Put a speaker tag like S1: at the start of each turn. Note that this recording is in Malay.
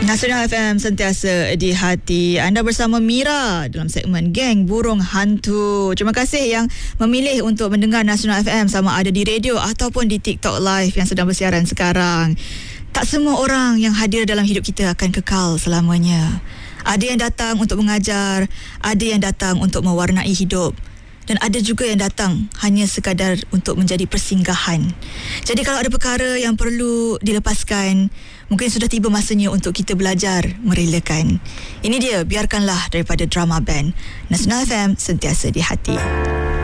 S1: Nasional FM sentiasa di hati. Anda bersama Mira dalam segmen Geng Burung Hantu. Terima kasih yang memilih untuk mendengar Nasional FM sama ada di radio ataupun di TikTok Live yang sedang bersiaran sekarang. Tak semua orang yang hadir dalam hidup kita akan kekal selamanya. Ada yang datang untuk mengajar, ada yang datang untuk mewarnai hidup. Dan ada juga yang datang hanya sekadar untuk menjadi persinggahan. Jadi kalau ada perkara yang perlu dilepaskan, mungkin sudah tiba masanya untuk kita belajar merelakan. Ini dia Biarkanlah daripada Drama Band. Nasional FM sentiasa di hati.